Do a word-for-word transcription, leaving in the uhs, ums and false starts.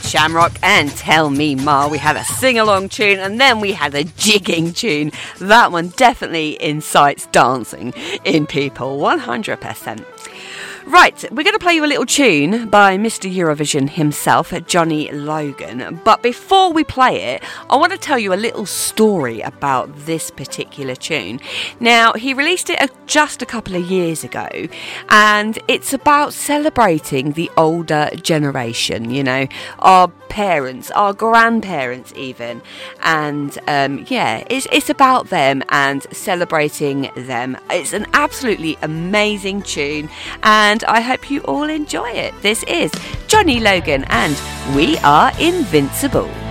Shamrock and Tell Me Ma. We had a sing-along tune and then we had a jigging tune. That one definitely incites dancing in people, one hundred percent. Right, we're going to play you a little tune by Mister Eurovision himself, Johnny Logan. But before we play it, I want to tell you a little story about this particular tune. Now, he released it just a couple of years ago, and it's about celebrating the older generation, you know, our parents, our grandparents even. And um, yeah, it's, it's about them and celebrating them. It's an absolutely amazing tune, and I hope you all enjoy it. This is Johnny Logan and We Are Invincible.